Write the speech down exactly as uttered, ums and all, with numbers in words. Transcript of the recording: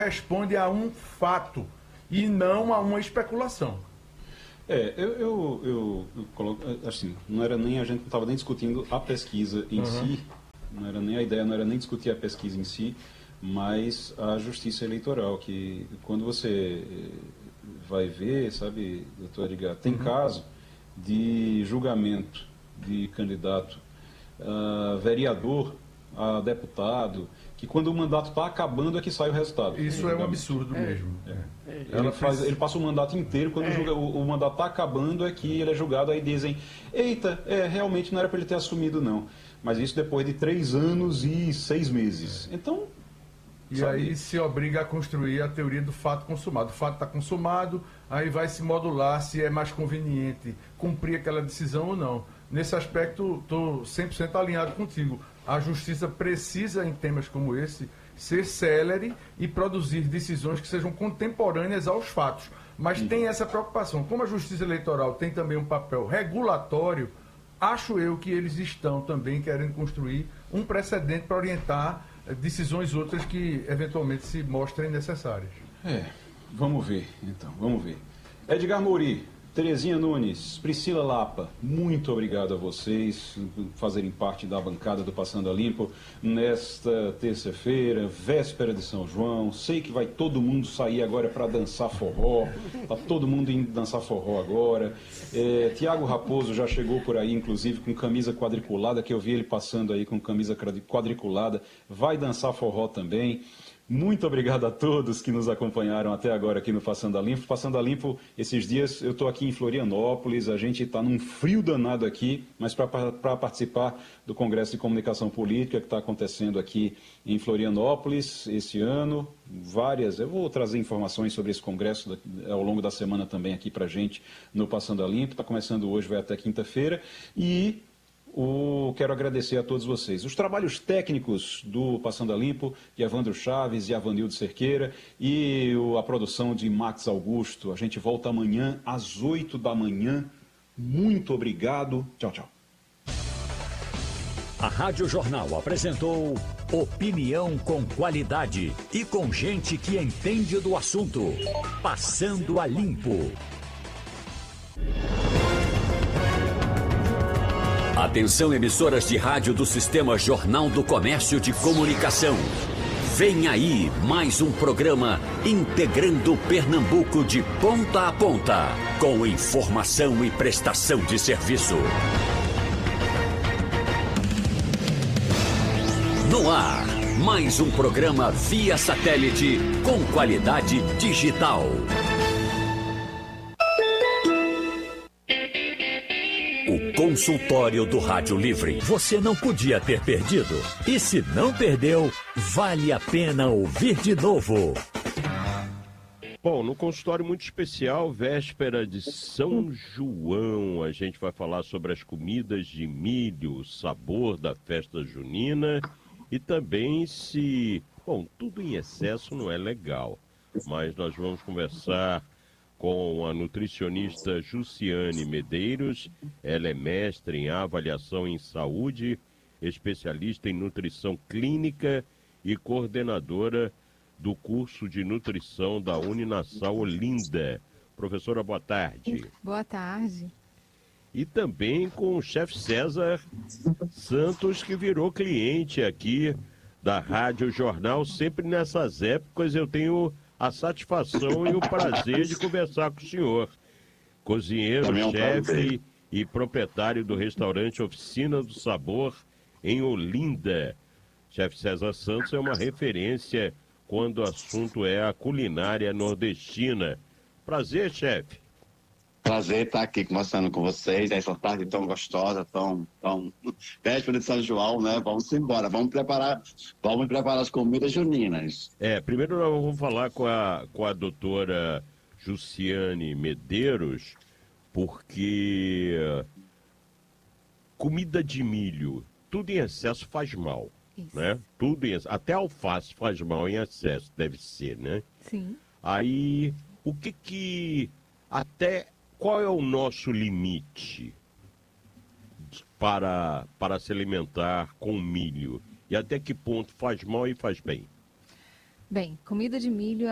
responde a um fato e não a uma especulação. É, eu, eu, eu, eu coloco, assim, não era nem, a gente não estava nem discutindo a pesquisa em uhum. si, não era nem a ideia, não era nem discutir a pesquisa em si, mas a justiça eleitoral, que quando você vai ver, sabe, doutor Edgar, tem uhum. caso de julgamento de candidato a vereador, a deputado, que quando o mandato está acabando é que sai o resultado. Isso é um absurdo é. mesmo. É. É. Ele, faz, ele passa o mandato inteiro, quando é. julga, o, o mandato está acabando é que ele é julgado, aí dizem, eita, é, realmente não era para ele ter assumido não. Mas isso depois de três anos e seis meses. É. Então... E sabe? Aí se obriga a construir a teoria do fato consumado. O fato está consumado, aí vai se modular se é mais conveniente cumprir aquela decisão ou não. Nesse aspecto, estou cem por cento alinhado contigo. A justiça precisa, em temas como esse, ser célere e produzir decisões que sejam contemporâneas aos fatos. Mas uhum. tem essa preocupação. Como a justiça eleitoral tem também um papel regulatório, acho eu que eles estão também querendo construir um precedente para orientar decisões outras que eventualmente se mostrem necessárias. É, vamos ver, então, vamos ver. Edgar Mouri, Terezinha Nunes, Priscila Lapa, muito obrigado a vocês por fazerem parte da bancada do Passando a Limpo nesta terça-feira, véspera de São João. Sei que vai todo mundo sair agora para dançar forró, está todo mundo indo dançar forró agora. É, Tiago Raposo já chegou por aí, inclusive, com camisa quadriculada, que eu vi ele passando aí com camisa quadriculada, vai dançar forró também. Muito obrigado a todos que nos acompanharam até agora aqui no Passando a Limpo. Passando a Limpo, esses dias eu estou aqui em Florianópolis, a gente está num frio danado aqui, mas para participar do Congresso de Comunicação Política que está acontecendo aqui em Florianópolis esse ano, várias, eu vou trazer informações sobre esse congresso ao longo da semana também aqui para a gente no Passando a Limpo, está começando hoje, vai até quinta-feira, e... O, quero agradecer a todos vocês. Os trabalhos técnicos do Passando a Limpo, de Evandro Chaves e Avanildo Cerqueira, e o, a produção de Max Augusto. A gente volta amanhã às oito da manhã. Muito obrigado. Tchau, tchau. A Rádio Jornal apresentou opinião com qualidade e com gente que entende do assunto. Passando a Limpo. Atenção, emissoras de rádio do Sistema Jornal do Comércio de Comunicação. Vem aí mais um programa integrando Pernambuco de ponta a ponta, com informação e prestação de serviço. No ar, mais um programa via satélite com qualidade digital. O consultório do Rádio Livre. Você não podia ter perdido. E se não perdeu, vale a pena ouvir de novo. Bom, no consultório muito especial, véspera de São João, a gente vai falar sobre as comidas de milho, o sabor da festa junina e também se... Bom, tudo em excesso não é legal, mas nós vamos conversar com a nutricionista Jussiane Medeiros. Ela é mestre em avaliação em saúde, especialista em nutrição clínica e coordenadora do curso de nutrição da Uninasal Olinda. Professora, boa tarde. Boa tarde. E também com o chefe César Santos, que virou cliente aqui da Rádio Jornal. Sempre nessas épocas eu tenho a satisfação e o prazer de conversar com o senhor. Cozinheiro, chefe e proprietário do restaurante Oficina do Sabor, em Olinda. Chefe César Santos é uma referência quando o assunto é a culinária nordestina. Prazer, chefe. Prazer estar aqui conversando com vocês, essa tarde tão gostosa, tão, tão... véspera de São João, né? Vamos embora, vamos preparar, vamos preparar as comidas juninas. É, primeiro nós vamos falar com a, com a doutora Jussiane Medeiros, porque comida de milho, tudo em excesso faz mal, Isso. né? Tudo em, até alface faz mal em excesso, deve ser, né? Sim. Aí, o que que até... Qual é o nosso limite para, para se alimentar com milho? E até que ponto faz mal e faz bem? Bem, comida de milho